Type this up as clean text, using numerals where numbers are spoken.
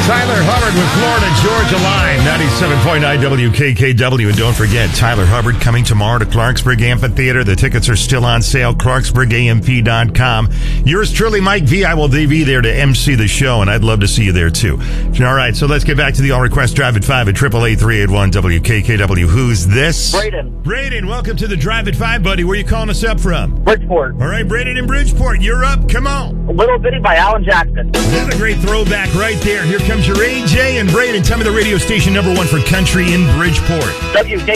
Tyler Hubbard with Florida Georgia Line, 97.9 WKKW. And don't forget, Tyler Hubbard coming tomorrow to Clarksburg Amphitheater. The tickets are still on sale, clarksburgamp.com. Yours truly, Mike V. I will be there to MC the show, and I'd love to see you there, too. All right, so let's get back to the all-request Drive at 5 at 888-381 WKKW. Who's this? Braden, welcome to the Drive at 5, buddy. Where are you calling us up from? Bridgeport. All right, Braden in Bridgeport, you're up. Come on. Little Bitty by Alan Jackson. Another great throwback right there. Here comes your AJ and Braden. Tell me the radio station #1 for country in Bridgeport. WKKW.